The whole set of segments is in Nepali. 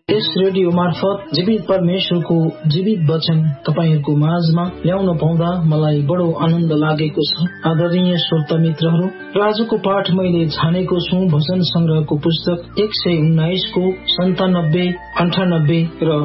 यस रेडियो मार्फत जीवित परमेश्वरको जीवित वचन तपाईहरुको माझमा ल्याउन पाउँदा मलाई बडो आनन्द लागेको छ। आदरणीय श्रोता मित्रहरू, आजको पाठ मैले छानेको छु भजन संग्रहको पुस्तक 119 को 97, 98 र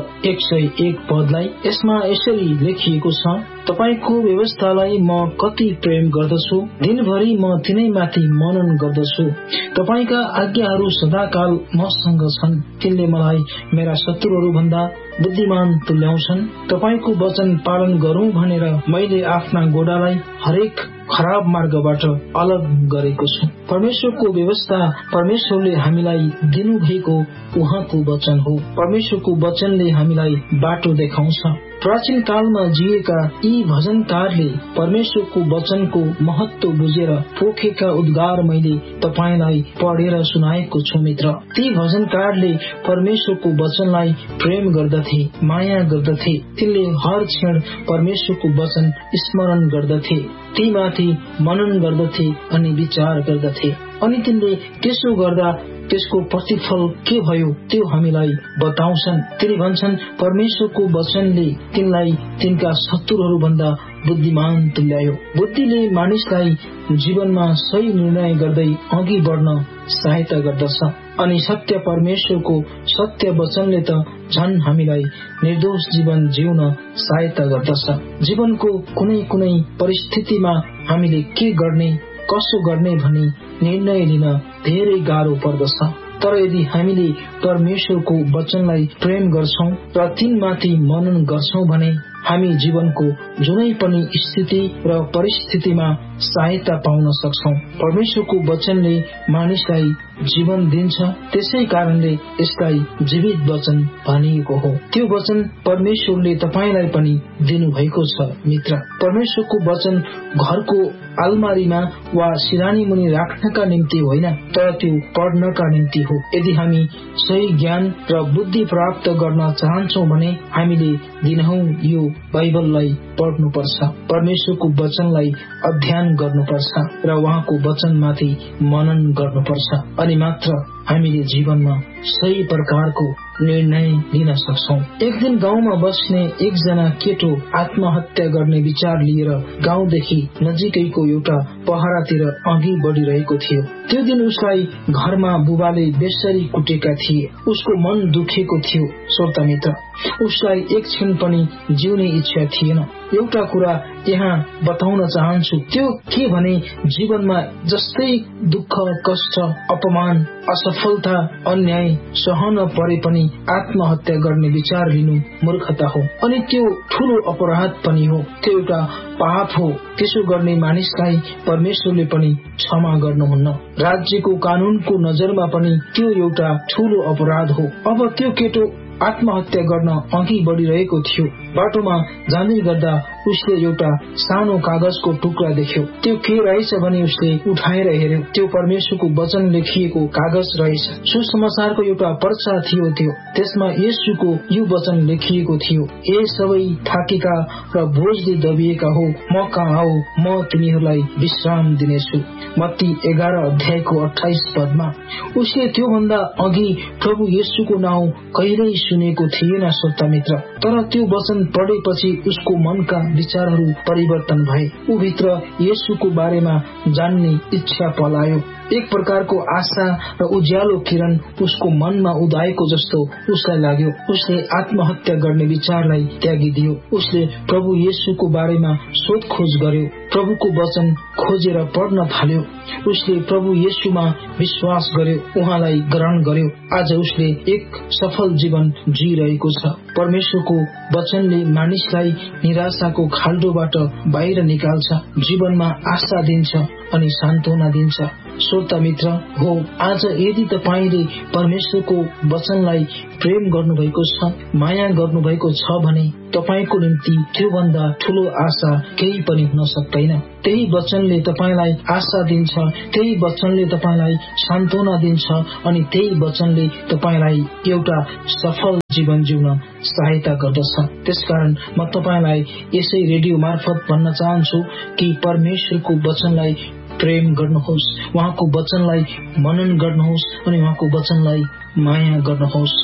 101 पदलाई। यसमा यसरी लेखिएको छ, तपाईको व्यवस्थालाई म कति प्रेम गर्दछु, दिनभरि म तिनैमाथि मनन गर्दछु। तपाईका आज्ञाहरू सदाकाल मसँग छन्, तिनले मलाई मेरा शत्रुहरू भन्दा बुद्धिमान तुल्याउँछन्। तपाईको वचन पालन गरौं भनेर मैले आफ्ना गोडालाई हरेक खराब मार्गबाट अलग गरेको छु। परमेश्वरको व्यवस्था परमेश्वरले हामीलाई दिनुभएको उहाँको वचन हो। परमेश्वरको वचनले हामीलाई बाटो देखाउँछ। प्राचीन कालमा जिएका यी भजनकारले परमेश्वरको वचनको महत्व बुझेर पोखेका उद्गार मैले तपाईलाई पढेर सुनाएको छु मित्र। ती भजनकारले परमेश्वरको वचनलाई प्रेम गर्दथे, माया गर्दथे। तिनले हर क्षण परमेश्वरको वचन स्मरण गर्दथे, ती माथि मनन गर्दथे अनि विचार गर्दथे। अनि तिनले त्यसो गर्दा त्यसको प्रतिफल के भयो त्यो हामीलाई बताउँछन्। तिनी भन्छन्, परमेश्वरको वचनले तिनलाई तिनका शत्रुहरू भन्दा बुद्धिमान तुल्यायो। बुद्धिले मानिसलाई जीवनमा सही निर्णय गर्दै अघि बढ्न सहायता गर्दछ। अनि सत्य परमेश्वरको सत्य वचनले त झन् हामीलाई निर्दोष जीवन जिउन सहायता गर्दछ। जीवनको कुनै कुनै परिस्थितिमा हामीले के गर्ने, कसो गर्ने भनी निर्णय लिन धेरै गाह्रो पर्दछ। तर यदि हामीले परमेश्वरको वचनलाई प्रेम गर्छौं र तिनमाथि मनन गर्छौं भने हामी जीवनको जुनै पनि स्थिति र परिस्थितिमा सहायता पाउन सक्छौं। परमेश्वरको वचनले मानिसलाई जीवन दिन्छ, त्यसै कारणले यसलाई जीवित वचन भनिएको हो। त्यो वचन परमेश्वरले तपाईलाई पनि दिनुभएको छ मित्र। परमेश्वरको वचन घरको अलमारीमा वा सिरानी मुनि राख्नका निम्ति होइन, तर त्यो पढ्नका निम्ति हो। यदि हामी सही ज्ञान र बुद्धि प्राप्त गर्न चाहन्छौं भने हामीले दिनहुँ यो बाइबललाई पढ्नुपर्छ, परमेश्वरको वचनलाई अध्ययन गर्नुपर्छ र उहाँको वचनमाथि मनन गर्नुपर्छ। अनि मात्र हामीले जीवनमा सही प्रकारको निर्णय लिन सक्छौं। एक दिन गाउँमा बस्ने एकजना केटो आत्महत्या गर्ने विचार लिएर गाउँदेखि नजिकैको एउटा पहरातिर अघि बढ़िरहेको थियो। त्यो दिन उसलाई घरमा बुबाले बेसरी कुटेका थिए। उसको मन दुखेको थियो। श्रोता मित्र, उसलाई एक क्षण पनि जिउने इच्छा थिएन। एउटा कुरा यहाँ बताउन चाहन्छु, त्यो के भने जीवनमा जस्तै दुःख, कष्ट, अपमान, असफलता, अन्याय सहन परे पनि आत्महत्या गर्ने विचार लिनु मूर्खता हो अनि त्यो ठूलो अपराध पनि हो। त्यो एउटा पाप हो। त्यसो गर्ने मानिसलाई परमेश्वरले पनि क्षमा गर्नुहुन्न। राज्यको कानूनको नजरमा पनि त्यो एउटा ठूलो अपराध हो। अब त्यो केटो आत्महत्या गर्न अघि बढ़िरहेको थियो। बाटोमा जाँदै गर्दा उसले एउटा सानो कागजको टुक्रा देख्यो। त्यो के रहेछ भने उसले उठाएर हेर्यो। त्यो परमेश्वरको वचन लेखिएको कागज रहेछ। सुसमाचारको एउटा पर्चा थियो। त्यो त्यसमा येशूको यो वचन लेखिएको थियो, ए सबै थाकेका र बोझले दबिएका हो, म कहाँ आऊ, म तिनीहरूलाई विश्राम दिनेछु। मत्ती 11 अध्यायको 28 पदमा। उसले त्यो भन्दा अघि प्रभु येशूको नाउँ कहिल्यै सुनेको थिएन श्रोता मित्र। तर त्यो वचन पढेपछि उसको मनका विचारहरू परिवर्तन भए। ऊ भित्र येशूको बारेमा जान्ने इच्छा पलायो। एक प्रकारको आशा र उज्यालो किरण उसको मनमा उदाएको जस्तो उसलाई लाग्यो। उसले आत्महत्या गर्ने विचारलाई त्यागिदियो। उसले प्रभु येशूको बारेमा सोधखोज गर्यो, प्रभुको वचन खोजेर पढ्न थाल्यो। उसले प्रभु येशूमा विश्वास गर्यो, उहाँलाई ग्रहण गर्यो। आज उसले एक सफल जीवन जिरहेको छ। परमेश्वरको वचनले मानिसलाई निराशाको खाल्डोबाट बाहिर निकाल्छ, जीवनमा आशा दिन्छ अनि सान्त्वना दिन्छ। श्रोता मित्र हो, आज यदि तपाईले परमेश्वरको वचनलाई प्रेम गर्नुभएको छ, माया गर्नुभएको छ भने तपाईको निम्ति त्योभन्दा ठूलो आशा केही पनि हुन सक्दैन। त्यही वचनले तपाईलाई आशा दिन्छ, त्यही वचनले तपाईलाई सान्त्वना दिन्छ अनि त्यही वचनले तपाईलाई एउटा सफल जीवन जिउन सहायता गर्दछ। त्यसकारण म तपाईलाई यसै रेडियो मार्फत भन्न चाहन्छु कि परमेश्वरको वचनलाई प्रेम गर्नुहोस्, उहाँको वचनलाई मनन गर्नुहोस् अनि उहाँको वचनलाई माया गर्नुहोस्।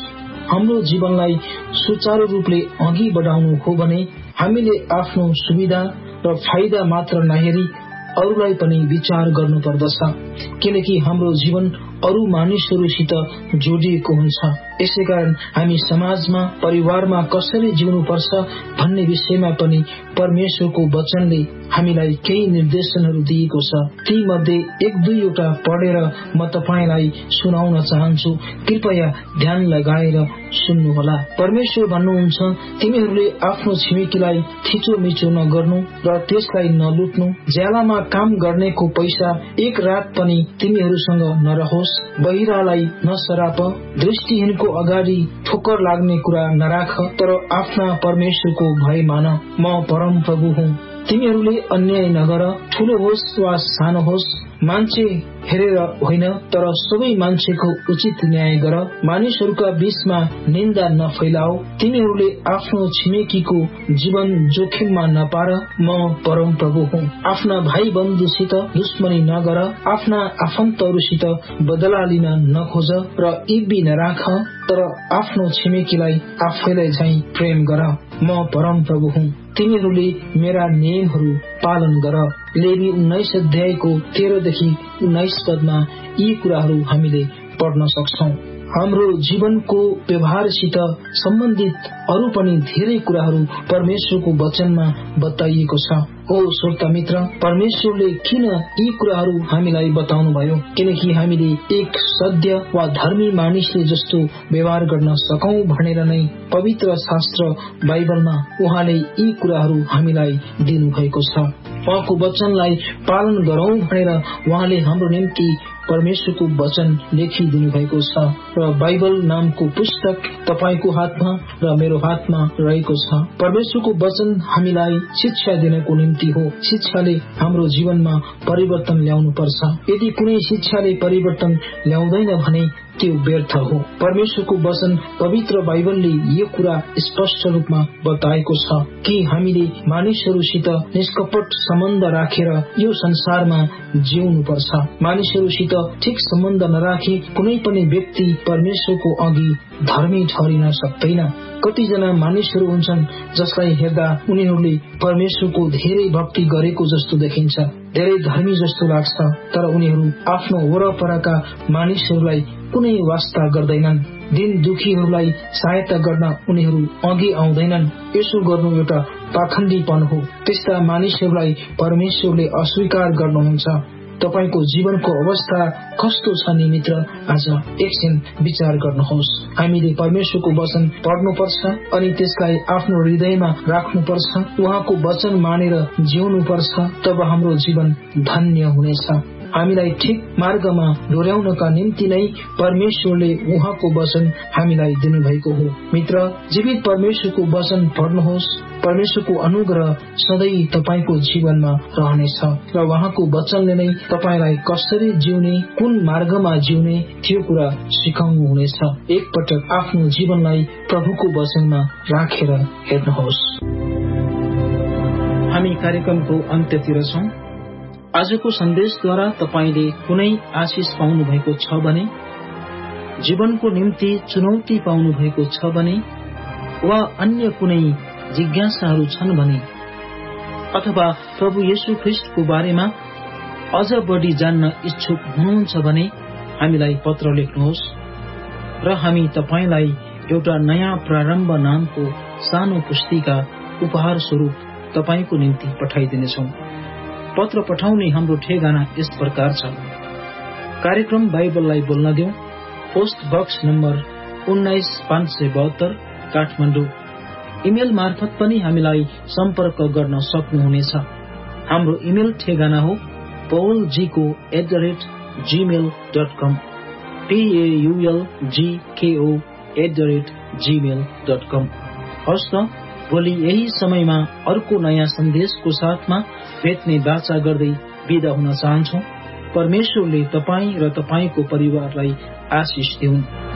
हाम्रो जीवनलाई सुचारू रूपले अघि बढाउनु हो भने हामीले आफ्नो सुविधा र फाइदा मात्र नहेरी अरूलाई पनि विचार गर्नु पर्दछ, किनकि हाम्रो जीवन अरू मानिसहरूसित जोडिएको हुन्छ। यसैकारण हामी समाजमा परिवारमा कसरी जिउनु पर्छ भन्ने विषयमा पनि परमेश्वरको वचनले हामीलाई केही निर्देशनहरू दिएको छ। ती मध्ये एक दुईवटा पढेर म तपाईलाई सुनाउन चाहन्छु, कृपया ध्यान लगाएर सुन्नुहोला। परमेश्वर भन्नुहुन्छ, तिमीहरूले आफ्नो छिमेकीलाई थिचोमिचो नगर्नु र त्यसलाई नलुट्नु, ज्यालामा काम गर्नेको पैसा एक रात पनि तिमीहरूसँग नरहोस्, बहिरालाई नसराप, दृष्टिहीनको अगाडि ठोक्कर लाग्ने कुरा नराख, तर आफ्ना परमेश्वरको भय मान। म परम प्रभु हुँ। तिमीहरूले अन्याय नगर, ठूलो होस् वा सानो होस्, मान्छे हेरेर होइन तर सबै मान्छेको उचित न्याय गर। मानिसहरूका बीचमा निन्दा नफैलाओ। तिमीहरूले आफ्नो छिमेकीको जीवन जोखिममा नपार। म परम प्रभु हुँ। आफ्ना भाइ बन्धुसित दुश्मनी नगर, आफ्ना आफन्तहरूसित बदला लिन नखोज र इब्बी नराख, तर आफ्नो छिमेकीलाई आफैलाई झैं प्रेम गर। म परम प्रभु हुँ। तिमीहरूले मेरा नियमहरू पालन गर। लेवी 19 अध्यायको 13 देखि 19 पदमा यी कुराहरू हामीले पढ्न सक्छौं। हाम्रो जीवनको व्यवहारसित सम्बन्धित अरू पनि धेरै कुराहरू परमेश्वरको वचनमा बताइएको छ। ओ श्रोता मित्र, परमेश्वरले किन यी कुराहरू हामीलाई बताउनु भयो? किनकि हामीले एक सत्य वा धर्मी मानिसले जस्तो व्यवहार गर्न सकौं भनेर नै पवित्र शास्त्र बाइबलमा उहाँले यी कुराहरू हामीलाई दिनुभएको छ। उहाँको वचनलाई पालन गरौं भनेर उहाँले हाम्रो निम्ति परमेश्वरको वचन लेखिदिनु भएको छ र बाइबल नामको पुस्तक तपाईको हातमा र मेरो हातमा रहेको छ। परमेश्वरको वचन हामीलाई शिक्षा दिनको निम्ति हो। शिक्षाले हाम्रो जीवनमा परिवर्तन ल्याउनु पर्छ। यदि कुनै शिक्षाले परिवर्तन ल्याउँदैन भने त्यो व्यर्थ हो। परमेश्वरको वचन पवित्र बाइबलले यो कुरा स्पष्ट रूपमा बताएको छ कि हामीले मानिसहरूसित निष्कपट सम्बन्ध राखेर यो संसारमा जिउनु पर्छ। मानिसहरूसित ठिक सम्बन्ध नराखे कुनै पनि व्यक्ति परमेश्वरको अघि धर्मी ठहरिन सक्दैन। कतिजना मानिसहरू हुन्छन् जसलाई हेर्दा उनीहरूले परमेश्वरको धेरै भक्ति गरेको जस्तो देखिन्छ, धेरै धर्मी जस्तो लाग्छ, तर उनीहरू आफ्नो वरपरका मानिसहरूलाई कुनै वास्ता गर्दैनन्। दिन दुखीहरूलाई सहायता गर्न उनीहरू अघि आउँदैनन्। यसो गर्नु एउटा पाखण्डीपन हो। त्यस्ता मानिसहरूलाई परमेश्वरले अस्वीकार गर्नुहुन्छ। तपाईको जीवनको अवस्था कस्तो छ नि मित्र? आज एकछिन विचार गर्नुहोस्। हामीले परमेश्वरको वचन पढ्नुपर्छ अनि त्यसलाई आफ्नो हृदयमा राख्नुपर्छ। उहाँको वचन मानेर जिउनु पर्छ, तब हाम्रो जीवन धन्य हुनेछ। हामीलाई ठिक मार्गमा डोर्याउनका निम्ति नै परमेश्वरले उहाँको वचन हामीलाई दिनुभएको हो। मित्र, जीवित परमेश्वरको वचन पढ्नुहोस्। परमेश्वरको अनुग्रह सधैँ तपाईको जीवनमा रहनेछ र उहाँको वचनले नै तपाईलाई कसरी जिउने, कुन मार्गमा जिउने त्यो कुरा सिकाउनु हुनेछ। एकपटक आफ्नो जीवनलाई प्रभुको वचनमा राखेर हेर्नुहोस्। हामी कार्यक्रमको अन्त्यतिर छौं। आजको सन्देशद्वारा तपाईले कुनै आशिष पाउनु भएको छ भने, जीवनको निम्ति चुनौती पाउनु भएको छ भने, वा अन्य कुनै जिज्ञासाहरू छन् भने, अथवा प्रभु येशू ख्रीष्टको बारेमा अझ बढी जान्न इच्छुक हुनुहुन्छ भने हामीलाई पत्र लेख्नुहोस् र हामी तपाईलाई एउटा नयाँ प्रारम्भ नामको सानो पुस्तिका उपहार स्वरूप तपाईको निम्ति पठाइदिनेछौं। पत्र पठाउने हाम्रो ठेगाना यस प्रकार छ: कार्यक्रम बाइबललाई बोल्न देऊ, post box number 19,572 Kathmandu. Email मार्फत पनि हामीलाई सम्पर्क गर्न सक्नुहुनेछ। हाम्रो इमेल ठेगाना हो paulgko@gmail.com, paulgko@gmail.com। हस् त, भोलि यही समयमा अर्को नयाँ सन्देशको साथमा भेट्ने बाचा गर्दै बिदा हुन चाहन्छौ। परमेश्वरले तपाई र तपाईको परिवारलाई आशिष दिउन्।